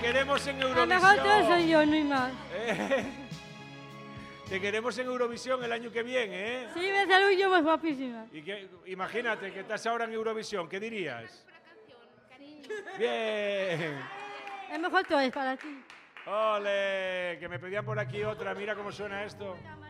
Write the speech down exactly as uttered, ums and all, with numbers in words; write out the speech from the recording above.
queremos en A Eurovisión. lo mejor todo soy yo, no hay más. Eh, Te queremos en Eurovisión el año que viene, ¿eh? Sí, me salgo yo, pues guapísima. Y que, imagínate que estás ahora en Eurovisión, ¿qué dirías? Bien. El mejor todo es para ti. Ole, que me pedían por aquí otra, mira cómo suena esto.